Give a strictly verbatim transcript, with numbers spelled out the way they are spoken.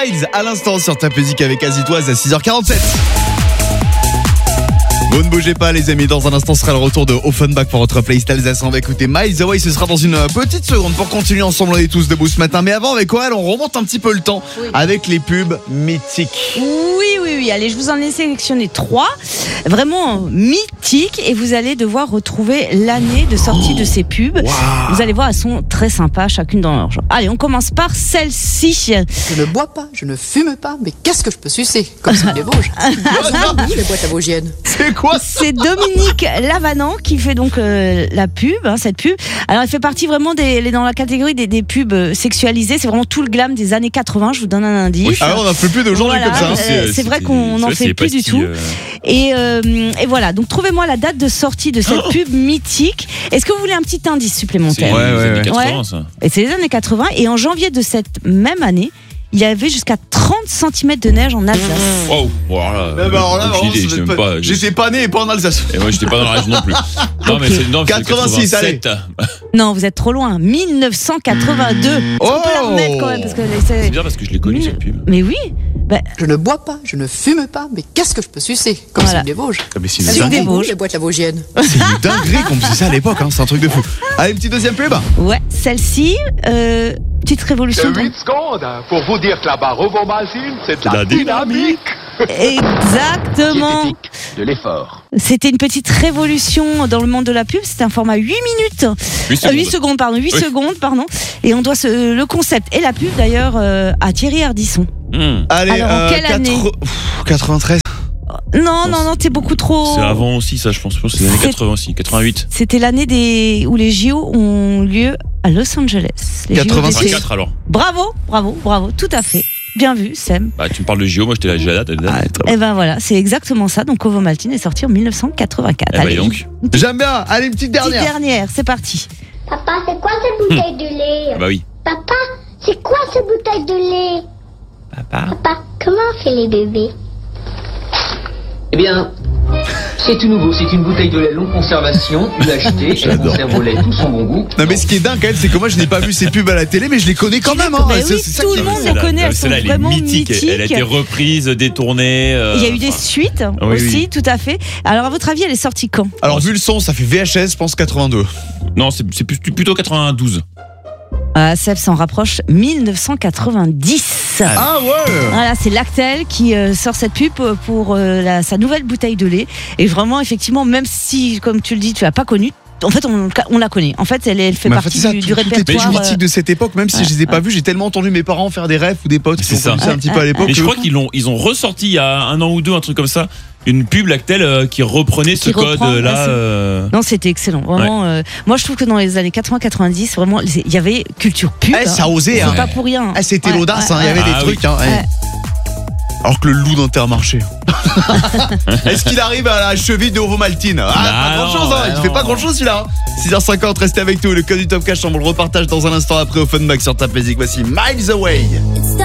Miles à l'instant sur Top Music avec Azitoise à six heures quarante-sept. Vous ne bougez pas les amis, dans un instant sera le retour de Offenbach pour votre playlist Alsace. On va écouter Miles Away, ce sera dans une petite seconde pour continuer ensemble, on est tous debout ce matin. Mais avant avec Oal, on remonte un petit peu le temps oui. avec les pubs mythiques. Oui, oui, oui, allez, je vous en ai sélectionné trois, vraiment mythiques et vous allez devoir retrouver l'année de sortie oh. de ces pubs. Wow. Vous allez voir, elles sont très sympas, chacune dans leur genre. Allez, on commence par celle-ci. Je ne bois pas, je ne fume pas, mais qu'est-ce que je peux sucer comme c'est des Vosges. Les boîtes à vosgiennes. C'est quoi ça? C'est Dominique Lavanant qui fait donc euh, la pub, hein, cette pub. Alors elle fait partie vraiment des, elle est dans la catégorie des, des pubs sexualisées. C'est vraiment tout le glam des années quatre-vingts. Je vous donne un indice. Oui. Ah, on n'en fait plus d'aujourd'hui voilà, comme ça. Euh, c'est vrai qu'on n'en fait plus du tout. Euh... Et, euh, et voilà. Donc trouvez-moi la date de sortie de cette oh pub mythique. Est-ce que vous voulez un petit indice supplémentaire? C'est ouais, les années quatre-vingts, ouais. ça. Et c'est les années quatre-vingts. Et en janvier de cette même année, il y avait jusqu'à trente centimètres de neige en Alsace. Wow, voilà. Bah, alors là, vraiment, idée, pas... Pas, j'étais pas né et pas en Alsace. Et moi, j'étais pas dans la région non plus. Non, okay. mais c'est non, quatre-vingt-six, allez. Non, vous êtes trop loin. mille neuf cent quatre-vingt-deux. Oh, on peut la remettre quand même parce que c'est bien parce que je l'ai connu cette pub. Mais oui. Bah... Je ne bois pas, je ne fume pas, mais qu'est-ce que je peux sucer comme voilà. c'est des Vosges. Ah, mais c'est une des Vosges. Les boîtes à vosgiennes. C'est une dinguerie qu'on faisait ça à l'époque, hein. C'est un truc de fou. Allez, une petite deuxième pub. Ouais, celle-ci. Euh... Petite révolution. huit secondes pour vous dire que la barre ovomaltine, c'est de la, la dynamique. Exactement. De l'effort. C'était une petite révolution dans le monde de la pub. C'était un format huit minutes. huit secondes. Euh, huit secondes, pardon. huit oui. secondes, pardon. Et on doit se, le concept et la pub d'ailleurs euh, à Thierry Ardisson. Mmh. Allez, alors en euh, quelle quatre... année Pff, quatre-vingt-treize. Non, non, non, t'es beaucoup trop. C'est avant aussi, ça, je pense. Je pense que c'est les années quatre-vingts aussi, quatre-vingt-huit. C'était l'année des... où les J O ont lieu à Los Angeles. Les quatre-vingt-quatre alors. Bravo, bravo, bravo, tout à fait. Bien vu, Sam. Bah, tu me parles de J O, moi j'étais là, j'ai la date. Ah, et ben voilà, c'est exactement ça. Donc Ovomaltine est sorti en mille neuf cent quatre-vingt-quatre. Eh Allez, ben donc. J'aime bien. Allez, une petite dernière. Petite dernière, c'est parti. Papa, c'est quoi cette bouteille de lait? Bah oui. Papa, c'est quoi cette bouteille de lait? Papa. Papa, comment on fait les bébés? Eh bien, c'est tout nouveau, c'est une bouteille de lait longue conservation, U H T, elle conserve au lait tout son bon goût. Non mais ce qui est dingue quand même, c'est que moi je n'ai pas vu ces pubs à la télé, mais je les connais quand même. Hein. Mais c'est, oui, c'est tout le monde les connaît, elles sont vraiment mythiques. mythique. Elle a été reprise, détournée. Euh, Il y a eu des suites oui, aussi, oui. tout à fait. Alors à votre avis, elle est sortie quand? Alors vu le son, ça fait V H S, je pense quatre-vingt-deux. Non, c'est, c'est plutôt quatre-vingt-douze. Ah, Seb s'en rapproche, mille neuf cent quatre-vingt-dix. Ah ouais. Voilà, c'est Lactel qui euh, sort cette pub pour euh, la, sa nouvelle bouteille de lait. Et vraiment, effectivement, même si, comme tu le dis, tu l'as pas connue, en fait, on, on la connaît. En fait, elle, elle fait mais partie en fait, ça, du, tout, du répertoire. Tout est mythique de cette époque, même si ouais, je les ai pas ouais. vus, j'ai tellement entendu mes parents faire des rêves ou des potes qui ont connu ça un petit peu à l'époque. Mais je crois qu'ils l'ont, ils ont ressorti il y a un an ou deux, un truc comme ça. Une pub Lactel euh, qui reprenait ce code là. Euh... Non, c'était excellent. Vraiment. Ouais. Euh, moi, je trouve que dans les années quatre-vingts quatre-vingt-dix, vraiment, il y avait culture pub. Eh, ça osait. C'est hein. pas pour rien. Eh, c'était ouais, l'audace. Ouais, hein. Il y avait ah, des oui. trucs. Hein. Ouais. Alors que le loup d'Intermarché. Est-ce qu'il arrive à la cheville de Ovomaltine? Ah, ah, pas grand chose. Hein. Il non. fait pas grand chose celui-là. six heures cinquante, restez avec nous. Le code du Top Cash, on vous le repartage dans un instant après Offenbach sur Top Music. Voici Miles Away.